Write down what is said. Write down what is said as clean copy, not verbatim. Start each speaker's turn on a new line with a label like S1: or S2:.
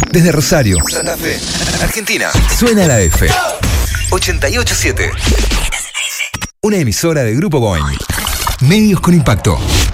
S1: Desde Rosario, Santa Fe, Argentina. Suena la F. 88.7. Una emisora de Grupo Boing. Medios con impacto.